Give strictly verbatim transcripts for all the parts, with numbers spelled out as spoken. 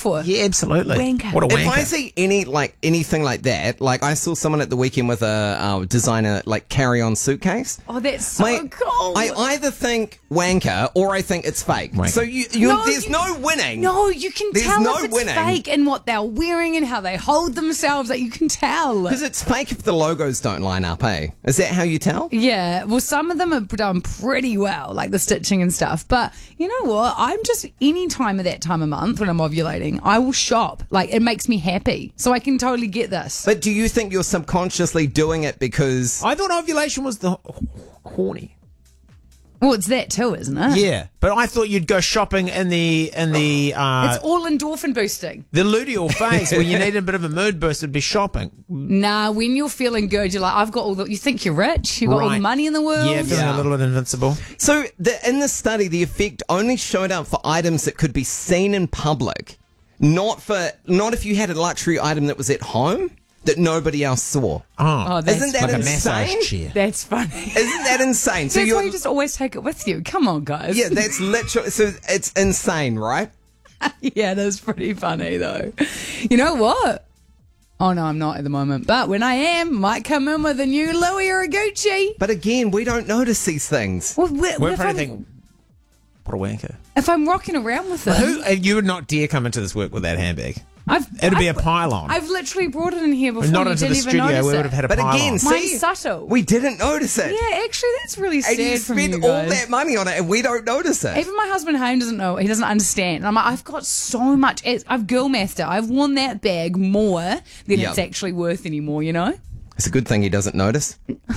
for. Yeah, absolutely. Wanker. What a wanker. If I see any like anything like that, like I saw someone at the weekend with a uh, designer like carry-on suitcase. Oh, that's so Mate, cool. I either think wanker or I think it's fake. Wanker. So you, you No, there's you- no winning. No, you can There's tell no if it's winning. fake and what they're wearing and how they hold themselves. Like, you can tell. Because it's fake if the logos don't line up, eh? Is that how you tell? Yeah, well, some of them have done pretty well, like the stitching and stuff. But you know what? I'm just, any time of that time of month when I'm ovulating, I will shop. Like, it makes me happy. So I can totally get this. But do you think you're subconsciously doing it because... I thought ovulation was the h- horny. Well, it's that too, isn't it? Yeah, but I thought you'd go shopping in the in the uh, It's all endorphin boosting. the luteal phase when you need a bit of a mood boost. It'd be shopping. Nah, when you're feeling good, you're like, I've got all the, you think you're rich, you've got all the Right. money in the world. Yeah, feeling Yeah. a little bit invincible. So the, in the study, the effect only showed up for items that could be seen in public, not for not if you had a luxury item that was at home that nobody else saw. Oh, Oh, that's Isn't that like a insane? massage chair. That's funny. Isn't that insane? So That's you're why you just always take it with you. Come on, guys. yeah, that's literally so it's insane, right? Yeah, that's pretty funny, though. You know what? Oh, no, I'm not at the moment. But when I am, might come in with a new Louis or a Gucci. But again, we don't notice these things. Well, wh- We're if, probably I'm, thinking, what a wanker. if I'm rocking around with it, Who? uh, You would not dare come into this work with that handbag. I've, It'd be a I've- pile-on. I've literally brought it in here before. Not you into didn't the even studio. notice We it. would have had a But pile-on. again, Mine's see, subtle. we didn't notice it. Yeah, actually, that's really And you sad from you spent all guys. that money on it, and we don't notice it. Even my husband at home doesn't know. He doesn't understand. And I'm like, I've got so much. It's, I've girl mathed it. I've worn that bag more than Yep. it's actually worth anymore, you know? It's a good thing he doesn't notice.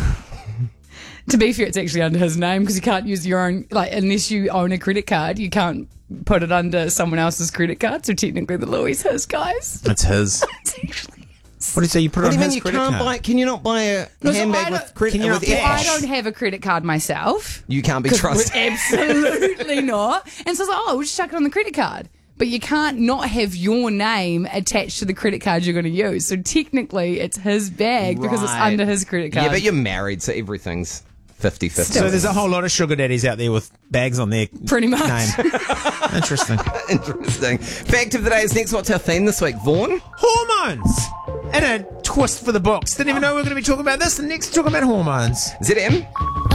To be fair, it's actually under his name because you can't use your own, like, unless you own a credit card, you can't put it under someone else's credit card. So technically the Louis is his, guys. It's his. It's actually What do you say? You put it What do on you mean his you credit can't card? buy? Can you not buy a No, so handbag I with don't- credit Can you not with get- cash? I don't have a credit card myself. You can't be 'Cause trusted. Absolutely not. And so I was like, oh, we'll just chuck it on the credit card. But you can't not have your name attached to the credit card you're going to use. So technically, it's his bag because it's Right. under his credit card. Yeah, but you're married, so everything's fifty-fifty. So there's a whole lot of sugar daddies out there with bags on their Pretty much. name. Interesting. Interesting. Fact of the day is next. What's our theme this week, Vaughan? Hormones! And a twist for the books. Didn't even know we were going to be talking about this. The next, talking about hormones. Z M.